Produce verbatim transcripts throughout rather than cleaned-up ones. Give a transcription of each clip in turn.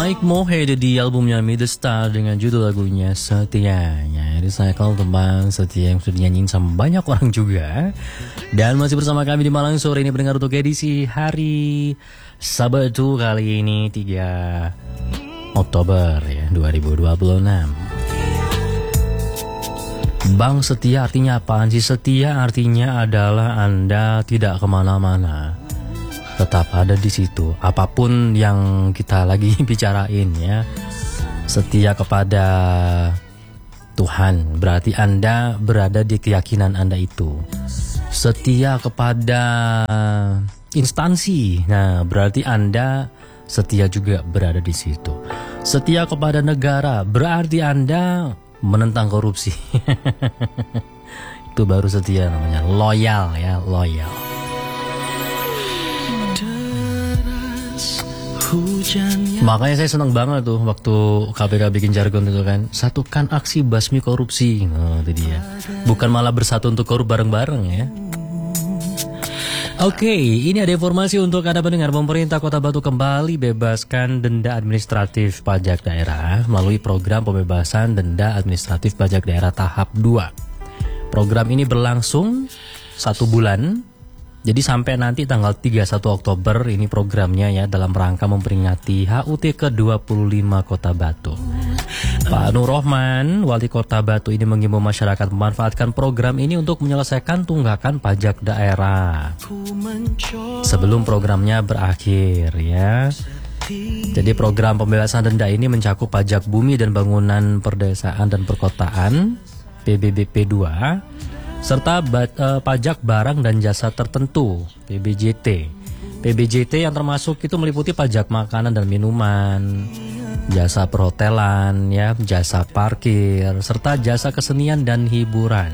Mike Mohede di albumnya Meet the Star dengan judul lagunya Setia. Ya, recycle tentang setia yang sudah dinyanyiin sama banyak orang juga. Dan masih bersama kami di Malang sore ini pendengar untuk edisi hari Sabtu kali ini tiga Oktober ya dua ribu dua puluh enam. Bang setia artinya apaan sih? Setia artinya adalah Anda tidak kemana-mana, tetap ada di situ apapun yang kita lagi bicarain ya. Setia kepada Tuhan berarti Anda berada di keyakinan Anda itu. Setia kepada instansi, nah berarti Anda setia juga berada di situ. Setia kepada negara berarti Anda menentang korupsi. Itu baru setia namanya, loyal ya, loyal. Makanya saya senang banget tuh waktu K P K bikin jargon itu kan, satukan aksi basmi korupsi. Oh, itu dia. Bukan malah bersatu untuk korup bareng-bareng ya. Oke, okay, ini ada informasi untuk Anda pendengar. Pemerintah Kota Batu kembali bebaskan denda administratif pajak daerah melalui program pembebasan denda administratif pajak daerah tahap dua. Program ini berlangsung satu bulan. Jadi sampai nanti tanggal tiga puluh satu Oktober ini programnya ya, dalam rangka memperingati H U T ke dua puluh lima Kota Batu. Pak Nur Rohman, Wali Kota Batu ini mengimbau masyarakat memanfaatkan program ini untuk menyelesaikan tunggakan pajak daerah sebelum programnya berakhir ya. Jadi program pembebasan denda ini mencakup pajak bumi dan bangunan perdesaan dan perkotaan P B B P dua serta bat, uh, pajak barang dan jasa tertentu P B J T. P B J T yang termasuk itu meliputi pajak makanan dan minuman, jasa perhotelan, ya, jasa parkir, serta jasa kesenian dan hiburan.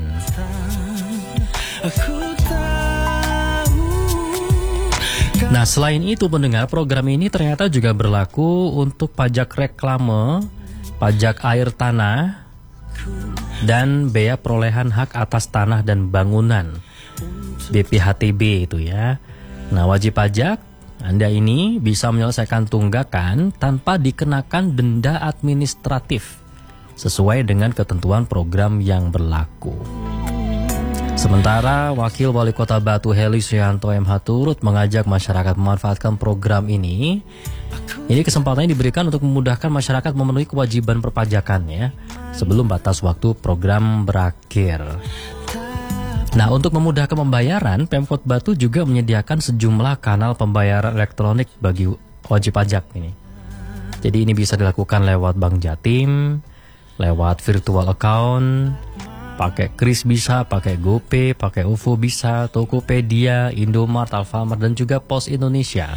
Nah, selain itu pendengar, program ini ternyata juga berlaku untuk pajak reklame, pajak air tanah, dan bea perolehan hak atas tanah dan bangunan B P H T B itu ya. Nah, wajib pajak Anda ini bisa menyelesaikan tunggakan tanpa dikenakan denda administratif sesuai dengan ketentuan program yang berlaku. Sementara Wakil Wali Kota Batu Heli Suyanto M H turut mengajak masyarakat memanfaatkan program ini. Ini kesempatannya diberikan untuk memudahkan masyarakat memenuhi kewajiban perpajakannya sebelum batas waktu program berakhir. Nah, untuk memudahkan pembayaran, Pemkot Batu juga menyediakan sejumlah kanal pembayaran elektronik bagi wajib pajak ini. Jadi ini bisa dilakukan lewat Bank Jatim, lewat virtual account, pakai Kris bisa, pakai GoPay, pakai O V O bisa, Tokopedia, Indomart, Alfamart, dan juga Pos Indonesia.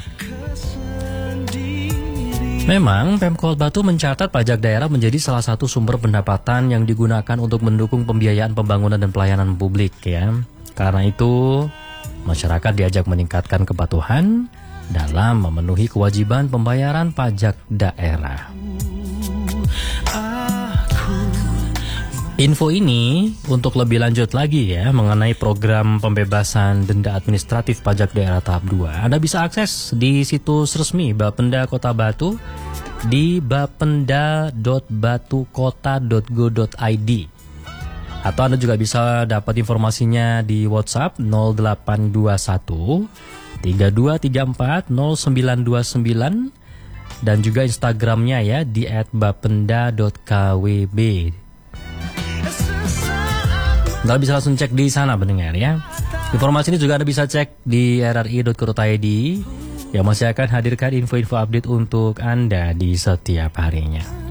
Memang Pemkot Batu mencatat pajak daerah menjadi salah satu sumber pendapatan yang digunakan untuk mendukung pembiayaan pembangunan dan pelayanan publik ya. Karena itu, masyarakat diajak meningkatkan kepatuhan dalam memenuhi kewajiban pembayaran pajak daerah. Info ini untuk lebih lanjut lagi ya mengenai program pembebasan denda administratif pajak daerah tahap dua. Anda bisa akses di situs resmi Bapenda Kota Batu di bapenda dot batukota dot go dot i d. Atau Anda juga bisa dapat informasinya di WhatsApp nol delapan dua satu tiga dua tiga empat nol sembilan dua sembilan dan juga Instagramnya ya di et bapenda dot k w b. Anda bisa langsung cek di sana pendengar ya. Informasi ini juga Anda bisa cek di r r i dot co dot i d yang masih akan hadirkan info-info update untuk Anda di setiap harinya.